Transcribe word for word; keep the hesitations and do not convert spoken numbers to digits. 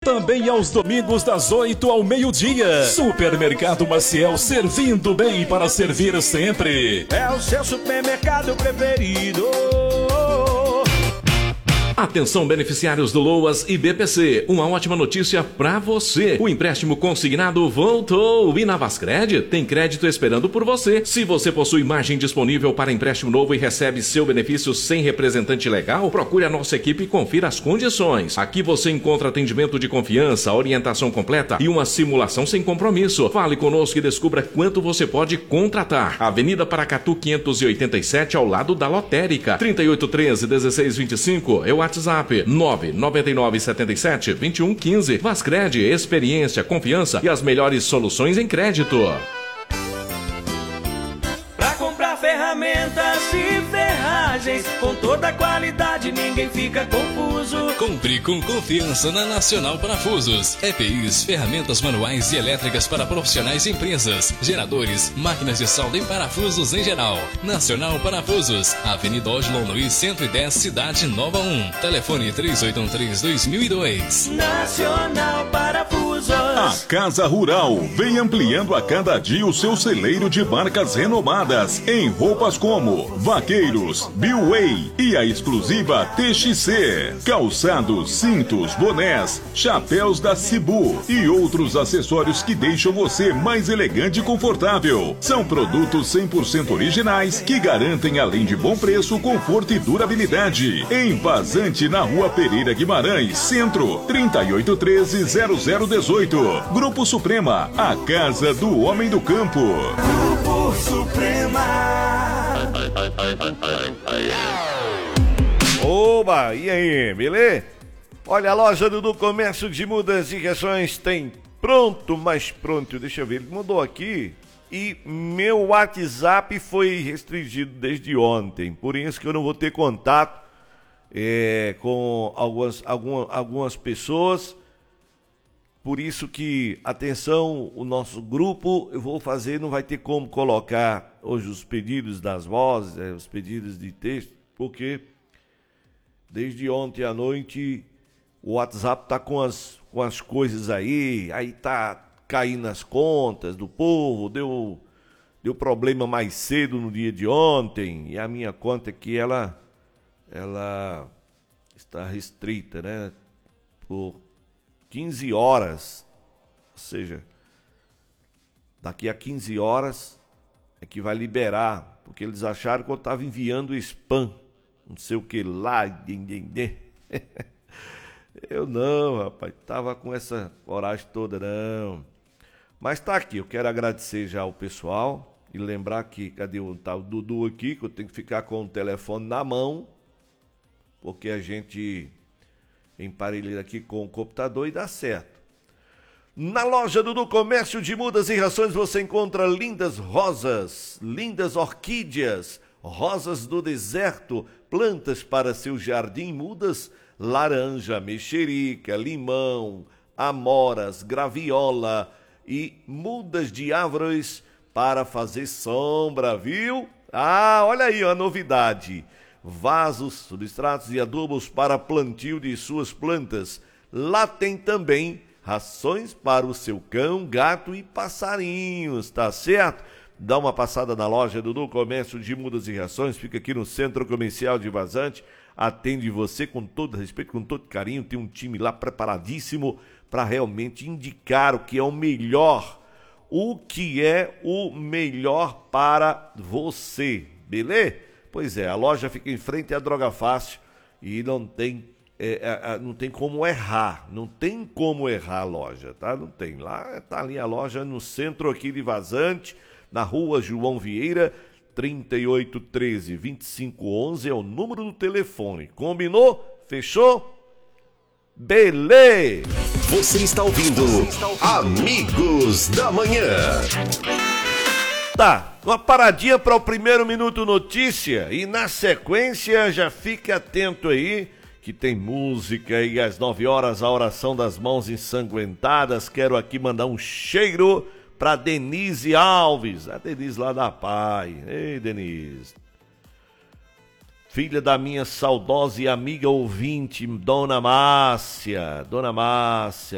Também aos domingos das oito ao meio-dia. Supermercado Maciel, servindo bem para servir sempre. É o seu supermercado preferido. Atenção, beneficiários do Loas e B P C. Uma ótima notícia pra você. O empréstimo consignado voltou. E na Vascred tem crédito esperando por você. Se você possui margem disponível para empréstimo novo e recebe seu benefício sem representante legal, procure a nossa equipe e confira as condições. Aqui você encontra atendimento de confiança, orientação completa e uma simulação sem compromisso. Fale conosco e descubra quanto você pode contratar. Avenida Paracatu quinhentos e oitenta e sete, ao lado da Lotérica. trinta e oito treze, dezesseis vinte e cinco é o WhatsApp nove nove nove sete sete, dois um um cinco. Vascred, experiência, confiança e as melhores soluções em crédito. Pra comprar ferramentas e ferragens com toda a qualidade, ninguém fica confuso. Compre com confiança na Nacional Parafusos. E P Is, ferramentas manuais e elétricas para profissionais e empresas, geradores, máquinas de solda e parafusos em geral. Nacional Parafusos, Avenida Oslo Luiz cento e dez, Cidade Nova um. Telefone três oito um três, dois mil e dois. Nacional Parafusos. A Casa Rural vem ampliando a cada dia o seu celeiro de marcas renomadas em roupas como Vaqueiros, Billway e a exclusiva T X C. Calçados, cintos, bonés, chapéus da Cibu e outros acessórios que deixam você mais elegante e confortável. São produtos cem por cento originais que garantem, além de bom preço, conforto e durabilidade. Em Vazante, na Rua Pereira Guimarães, Centro, trinta e oito treze, zero zero dezoito. Grupo Suprema, a casa do homem do campo. Grupo Suprema. Oba, e aí, beleza? Olha, a loja do, do Comércio de Mudas e Rações tem pronto, mas pronto, deixa eu ver, ele mudou aqui e meu WhatsApp foi restringido desde ontem, por isso que eu não vou ter contato é, com algumas, algumas, algumas pessoas, por isso que, atenção, o nosso grupo, eu vou fazer, não vai ter como colocar hoje os pedidos das vozes, é, os pedidos de texto, porque desde ontem à noite o WhatsApp tá com as, com as coisas aí, aí tá caindo as contas do povo, deu, deu problema mais cedo no dia de ontem, e a minha conta aqui, ela, ela está restrita, né, por quinze horas, ou seja, daqui a quinze horas é que vai liberar, porque eles acharam que eu estava enviando spam, não sei o que lá, eu não, rapaz, tava com essa coragem toda não, mas tá aqui, eu quero agradecer já ao pessoal e lembrar que, cadê o tal Dudu aqui, que eu tenho que ficar com o telefone na mão, porque a gente emparelha aqui com o computador e dá certo. Na loja do, do Comércio de Mudas e Rações você encontra lindas rosas, lindas orquídeas, rosas do deserto, plantas para seu jardim, mudas, laranja, mexerica, limão, amoras, graviola e mudas de árvores para fazer sombra, viu? Ah, olha aí a novidade. Vasos, substratos e adubos para plantio de suas plantas. Lá tem também rações para o seu cão, gato e passarinhos, tá certo? Dá uma passada na loja do Comércio de Mudas e Rações, fica aqui no Centro Comercial de Vazante, atende você com todo respeito, com todo carinho, tem um time lá preparadíssimo para realmente indicar o que é o melhor, o que é o melhor para você, beleza? Pois é, a loja fica em frente à Droga Fácil e não tem, é, é, não tem como errar, não tem como errar a loja, tá? Não tem, lá tá ali a loja no centro aqui de Vazante, na Rua João Vieira, trinta e oito treze, vinte e cinco onze é o número do telefone. Combinou? Fechou? Beleza! Você está ouvindo Amigos da Manhã. Tá, uma paradinha para o primeiro minuto notícia e na sequência já fique atento aí que tem música e às nove horas a oração das mãos ensanguentadas. Quero aqui mandar um cheiro para Denise Alves, a Denise lá da Pai. Ei, Denise, filha da minha saudosa e amiga ouvinte, Dona Márcia, Dona Márcia.